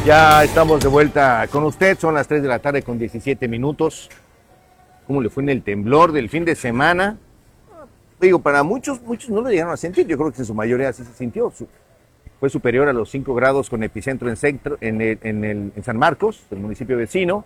Ya estamos de vuelta con usted, son las 3 de la tarde con 17 minutos. ¿Cómo le fue en el temblor del fin de semana? Digo, para muchos no lo llegaron a sentir, yo creo que en su mayoría sí se sintió. Fue superior a los 5 grados con epicentro en San Marcos, el municipio vecino,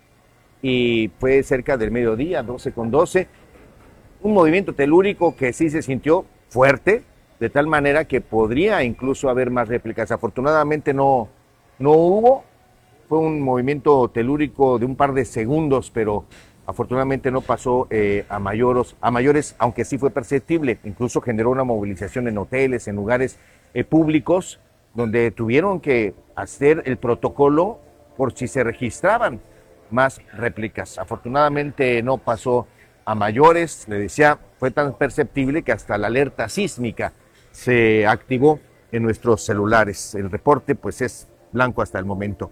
y fue cerca del mediodía, 12:12. Un movimiento telúrico que sí se sintió fuerte, de tal manera que podría incluso haber más réplicas. Afortunadamente no hubo, fue un movimiento telúrico de un par de segundos, pero afortunadamente no pasó a mayores, aunque sí fue perceptible. Incluso generó una movilización en hoteles, en lugares públicos, donde tuvieron que hacer el protocolo por si se registraban más réplicas. Afortunadamente no pasó a mayores, le decía, fue tan perceptible que hasta la alerta sísmica se activó en nuestros celulares. El reporte pues es blanco hasta el momento.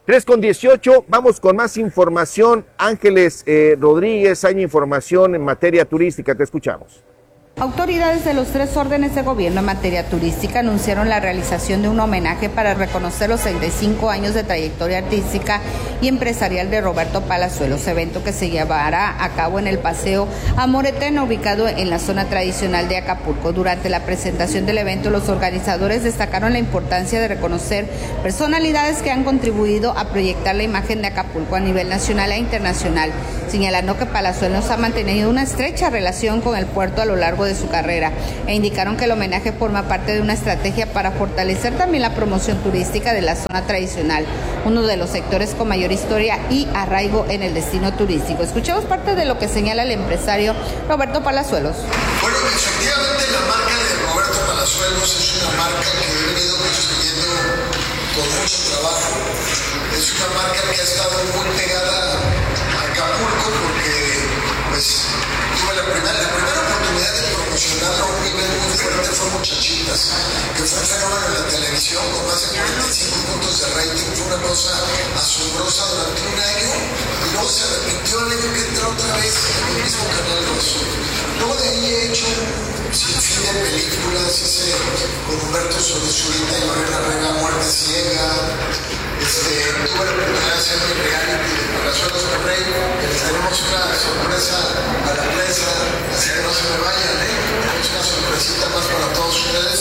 3:18, vamos con más información. Ángeles Rodríguez, hay información en materia turística, te escuchamos. Autoridades de los 3 órdenes de gobierno en materia turística anunciaron la realización de un homenaje para reconocer los 65 años de trayectoria artística y empresarial de Roberto Palazuelos, evento que se llevará a cabo en el Paseo Amor Eterno, ubicado en la zona tradicional de Acapulco. Durante la presentación del evento, los organizadores destacaron la importancia de reconocer personalidades que han contribuido a proyectar la imagen de Acapulco a nivel nacional e internacional, señalando que Palazuelos ha mantenido una estrecha relación con el puerto a lo largo de su carrera, e indicaron que el homenaje forma parte de una estrategia para fortalecer también la promoción turística de la zona tradicional, uno de los sectores con mayor historia y arraigo en el destino turístico. Escuchemos parte de lo que señala el empresario Roberto Palazuelos. Bueno, efectivamente la marca de Roberto Palazuelos es una marca que he venido construyendo con mucho trabajo. Es una marca que ha estado muy pegada a Acapulco porque pues tuve la primera oportunidad de promocionarlo a un nivel muy fuerte. Fue Muchachitas, que fue un fenómeno en la televisión con más de 45 puntos de rating. Fue una cosa asombrosa durante un año y luego se repitió el año que entró otra vez en el mismo Canal 2. Luego de ahí he hecho un sinfín de películas, hice con Humberto Zurita y Lorena Herrera Muerte Ciega. Tuve la oportunidad de hacer mi reality de Palazuelos Rey, que les tenemos una sorpresa a la prensa, así que no se me vayan, tenemos una sorpresita más para todos ustedes.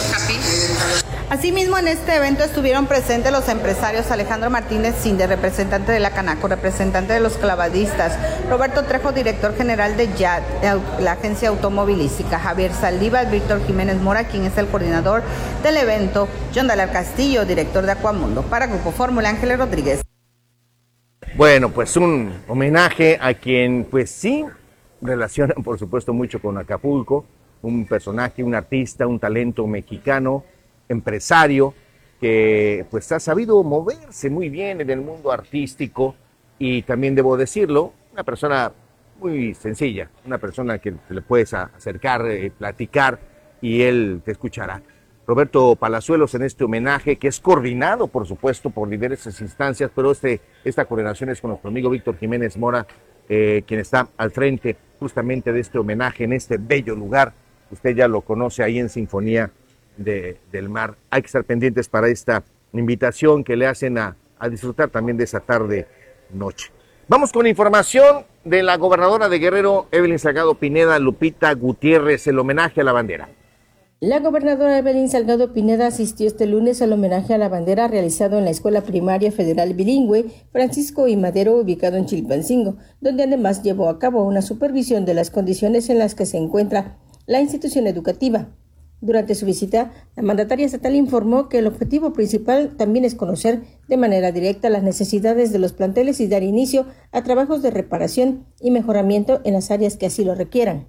Asimismo, en este evento estuvieron presentes los empresarios Alejandro Martínez Cinde, representante de la Canaco, representante de los clavadistas, Roberto Trejo, director general de YAT, la agencia automovilística, Javier Saldívar, Víctor Jiménez Mora, quien es el coordinador del evento, John Dalar Castillo, director de Aquamundo. Para Grupo Fórmula, Ángeles Rodríguez. Bueno, pues un homenaje a quien, pues sí, relacionan por supuesto mucho con Acapulco, un personaje, un artista, un talento mexicano, empresario, que pues ha sabido moverse muy bien en el mundo artístico y también debo decirlo, una persona muy sencilla, una persona que le puedes acercar, platicar y él te escuchará. Roberto Palazuelos en este homenaje que es coordinado por supuesto por diversas instancias, pero esta coordinación es con nuestro amigo Víctor Jiménez Mora, quien está al frente justamente de este homenaje en este bello lugar. Usted ya lo conoce ahí en Sinfonía del Mar. Hay que estar pendientes para esta invitación que le hacen a disfrutar también de esa tarde-noche. Vamos con información de la gobernadora de Guerrero, Evelyn Salgado Pineda, Lupita Gutiérrez, el homenaje a la bandera. La gobernadora Evelyn Salgado Pineda asistió este lunes al homenaje a la bandera realizado en la Escuela Primaria Federal Bilingüe Francisco I. Madero, ubicado en Chilpancingo, donde además llevó a cabo una supervisión de las condiciones en las que se encuentra la institución educativa. Durante su visita, la mandataria estatal informó que el objetivo principal también es conocer de manera directa las necesidades de los planteles y dar inicio a trabajos de reparación y mejoramiento en las áreas que así lo requieran.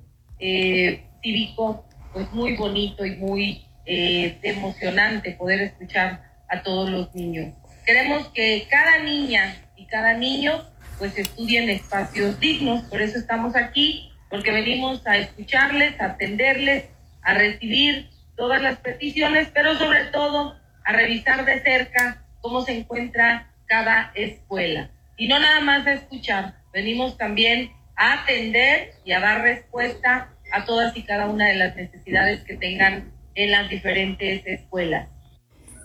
Cívico, pues muy bonito y muy emocionante poder escuchar a todos los niños. Queremos que cada niña y cada niño pues estudien espacios dignos, por eso estamos aquí, porque venimos a escucharles, a atenderles, a recibir todas las peticiones, pero sobre todo a revisar de cerca cómo se encuentra cada escuela. Y no nada más a escuchar, venimos también a atender y a dar respuesta a todas y cada una de las necesidades que tengan en las diferentes escuelas.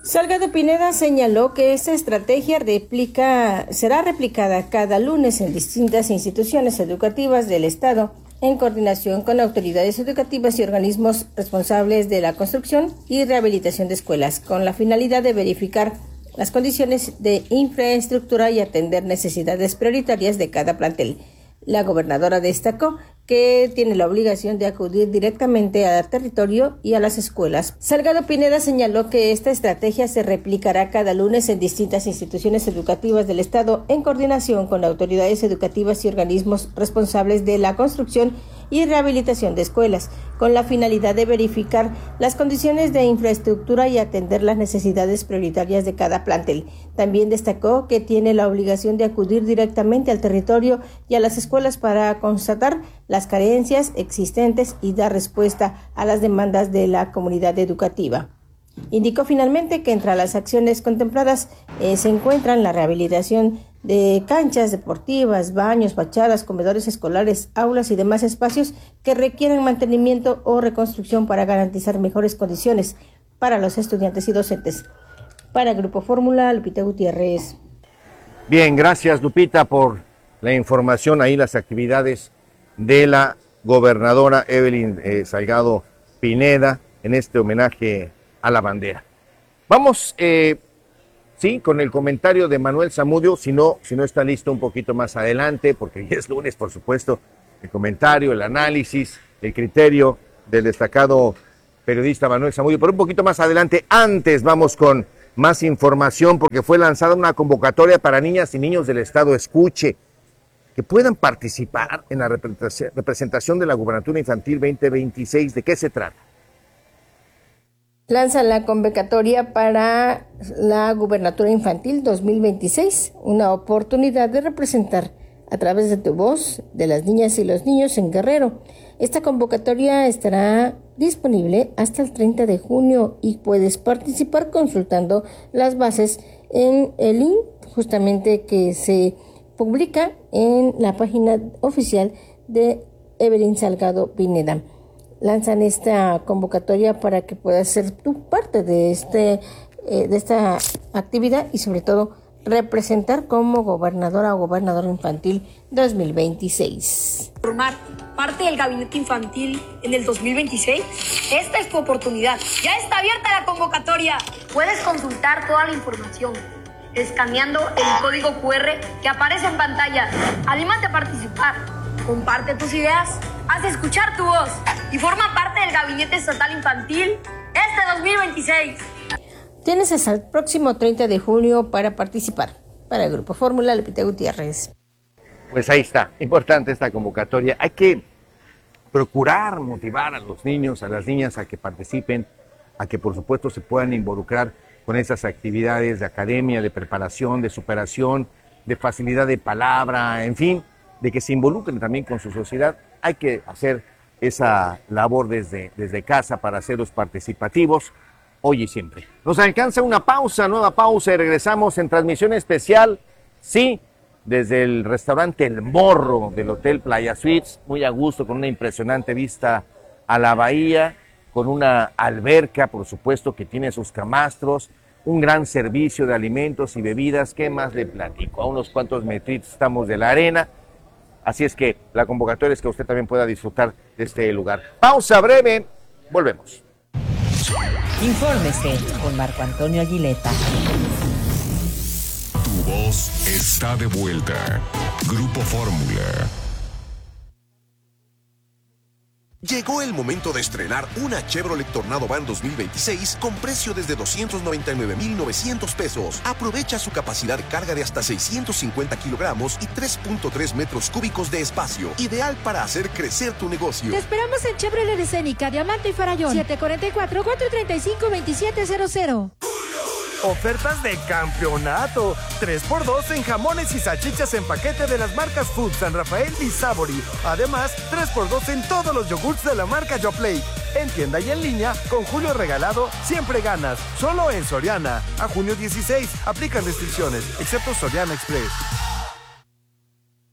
Salgado Pineda señaló que esta estrategia será replicada cada lunes en distintas instituciones educativas del Estado, en coordinación con autoridades educativas y organismos responsables de la construcción y rehabilitación de escuelas, con la finalidad de verificar las condiciones de infraestructura y atender necesidades prioritarias de cada plantel. La gobernadora destacó que tiene la obligación de acudir directamente al territorio y a las escuelas. Salgado Pineda señaló que esta estrategia se replicará cada lunes en distintas instituciones educativas del Estado en coordinación con autoridades educativas y organismos responsables de la construcción y rehabilitación de escuelas, con la finalidad de verificar las condiciones de infraestructura y atender las necesidades prioritarias de cada plantel. También destacó que tiene la obligación de acudir directamente al territorio y a las escuelas para constatar las carencias existentes y dar respuesta a las demandas de la comunidad educativa. Indicó finalmente que entre las acciones contempladas se encuentran la rehabilitación de canchas deportivas, baños, fachadas, comedores escolares, aulas y demás espacios que requieran mantenimiento o reconstrucción para garantizar mejores condiciones para los estudiantes y docentes. Para Grupo Fórmula, Lupita Gutiérrez. Bien, gracias Lupita por la información, ahí las actividades de la gobernadora Evelyn Salgado Pineda en este homenaje a la bandera. Vamos, sí, con el comentario de Manuel Zamudio, si no está listo un poquito más adelante, porque ya es lunes, por supuesto, el comentario, el análisis, el criterio del destacado periodista Manuel Zamudio, pero un poquito más adelante. Antes vamos con más información, porque fue lanzada una convocatoria para niñas y niños del estado. Escuche, que puedan participar en la representación de la Gubernatura Infantil 2026. ¿De qué se trata? Lanzan la convocatoria para la Gubernatura Infantil 2026, una oportunidad de representar a través de tu voz de las niñas y los niños en Guerrero. Esta convocatoria estará disponible hasta el 30 de junio y puedes participar consultando las bases en el link justamente que se publica en la página oficial de Evelyn Salgado Pineda. Lanzan esta convocatoria para que puedas ser tú parte de esta actividad y sobre todo representar como gobernadora o gobernador infantil 2026. Formar parte del gabinete infantil en el 2026. Esta es tu oportunidad. Ya está abierta la convocatoria. Puedes consultar toda la información escaneando el código QR que aparece en pantalla. Anímate a participar. Comparte tus ideas. Haz escuchar tu voz y forma parte del Gabinete Estatal Infantil este 2026. Tienes hasta el próximo 30 de junio para participar. Para el Grupo Fórmula, Lupita Gutiérrez. Pues ahí está, importante esta convocatoria. Hay que procurar motivar a los niños, a las niñas a que participen, a que por supuesto se puedan involucrar con esas actividades de academia, de preparación, de superación, de facilidad de palabra, en fin, de que se involucren también con su sociedad. Hay que hacer esa labor desde casa para hacerlos participativos hoy y siempre. Nos alcanza una pausa, nueva pausa, y regresamos en transmisión especial, sí, desde el restaurante El Morro del Hotel Playa Suites, muy a gusto, con una impresionante vista a la bahía, con una alberca, por supuesto, que tiene sus camastros, un gran servicio de alimentos y bebidas. ¿Qué más le platico? A unos cuantos metritos estamos de la arena. Así es que la convocatoria es que usted también pueda disfrutar de este lugar. Pausa breve, volvemos. Infórmese con Marco Antonio Aguileta. Tu voz está de vuelta. Grupo Fórmula. Llegó el momento de estrenar una Chevrolet Tornado Van 2026 con precio desde 299,900 pesos. Aprovecha su capacidad de carga de hasta 650 kilogramos y 3.3 metros cúbicos de espacio. Ideal para hacer crecer tu negocio. Te esperamos en Chevrolet Escénica, Diamante y Farallón. 744-435-2700. Ofertas de campeonato. 3x2 en jamones y salchichas en paquete de las marcas Food, San Rafael y Sabori. Además, 3x2 en todos los yogurts de la marca Yoplait. En tienda y en línea, con Julio Regalado, siempre ganas. Solo en Soriana. A junio 16. Aplican restricciones, excepto Soriana Express.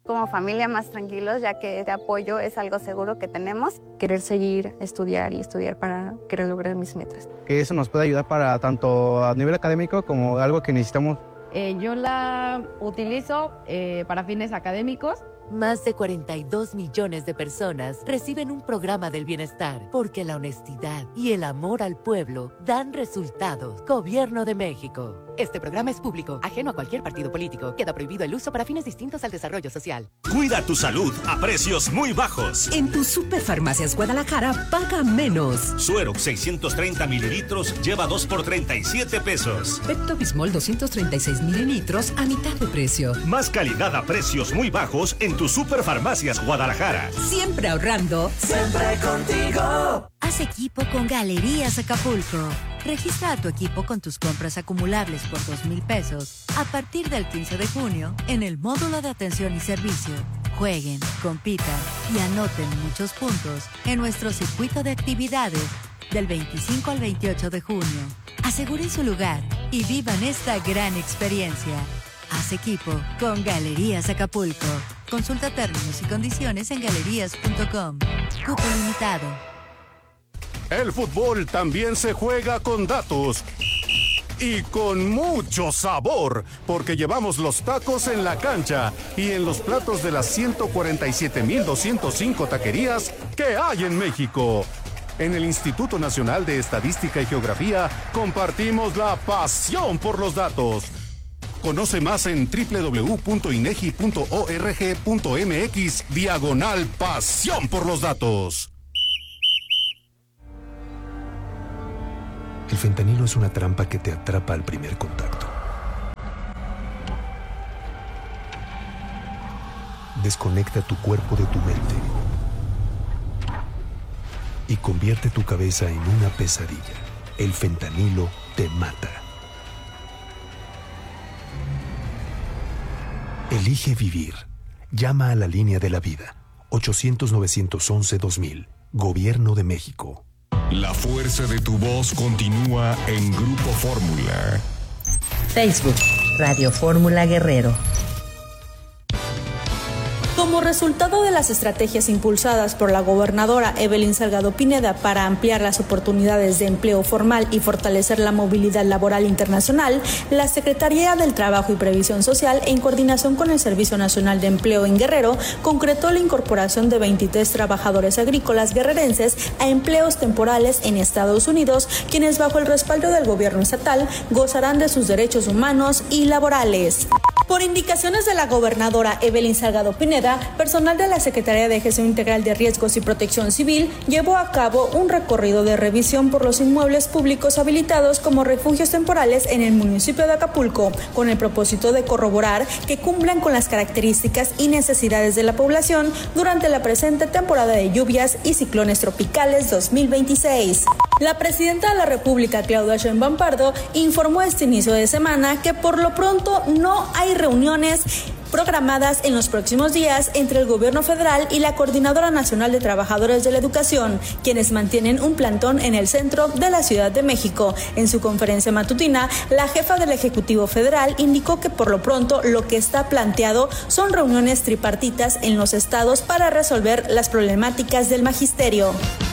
como familia más tranquilos, ya que este apoyo es algo seguro que tenemos. Querer seguir, estudiar para querer lograr mis metas. Que eso nos puede ayudar para tanto a nivel académico como algo que necesitamos. Yo la utilizo para fines académicos. Más de 42 millones de personas reciben un programa del bienestar porque la honestidad y el amor al pueblo dan resultados. Gobierno de México. Este programa es público, ajeno a cualquier partido político. Queda prohibido el uso para fines distintos al desarrollo social. Cuida tu salud a precios muy bajos. En tu Superfarmacias Guadalajara, paga menos. Suero 630 mililitros lleva 2 por 37 pesos. Pepto-Bismol 236 mililitros a mitad de precio. Más calidad a precios muy bajos en tu Superfarmacias Guadalajara. Siempre ahorrando, siempre contigo. Haz equipo con Galerías Acapulco. Registra a tu equipo con tus compras acumulables por 2,000 pesos a partir del 15 de junio en el módulo de atención y servicio. Jueguen, compitan y anoten muchos puntos en nuestro circuito de actividades del 25 al 28 de junio. Aseguren su lugar y vivan esta gran experiencia. Haz equipo con Galerías Acapulco. Consulta términos y condiciones en galerías.com. Cupo limitado. El fútbol también se juega con datos y con mucho sabor, porque llevamos los tacos en la cancha y en los platos de las 147,205 taquerías que hay en México. En el Instituto Nacional de Estadística y Geografía compartimos la pasión por los datos. Conoce más en www.inegi.org.mx/pasión por los datos. El fentanilo es una trampa que te atrapa al primer contacto. Desconecta tu cuerpo de tu mente y convierte tu cabeza en una pesadilla. El fentanilo te mata. Elige vivir. Llama a la línea de la vida. 800-911-2000. Gobierno de México. La fuerza de tu voz continúa en Grupo Fórmula. Facebook, Radio Fórmula Guerrero. Como resultado de las estrategias impulsadas por la gobernadora Evelyn Salgado Pineda para ampliar las oportunidades de empleo formal y fortalecer la movilidad laboral internacional, la Secretaría del Trabajo y Previsión Social, en coordinación con el Servicio Nacional de Empleo en Guerrero, concretó la incorporación de 23 trabajadores agrícolas guerrerenses a empleos temporales en Estados Unidos, quienes bajo el respaldo del gobierno estatal gozarán de sus derechos humanos y laborales. Por indicaciones de la gobernadora Evelyn Salgado Pineda, personal de la Secretaría de Gestión Integral de Riesgos y Protección Civil llevó a cabo un recorrido de revisión por los inmuebles públicos habilitados como refugios temporales en el municipio de Acapulco, con el propósito de corroborar que cumplan con las características y necesidades de la población durante la presente temporada de lluvias y ciclones tropicales 2026. La presidenta de la República, Claudia Sheinbaum Pardo, informó este inicio de semana que por lo pronto no hay reuniones programadas en los próximos días entre el gobierno federal y la Coordinadora Nacional de Trabajadores de la Educación, quienes mantienen un plantón en el centro de la Ciudad de México. En su conferencia matutina, la jefa del Ejecutivo Federal indicó que por lo pronto lo que está planteado son reuniones tripartitas en los estados para resolver las problemáticas del magisterio.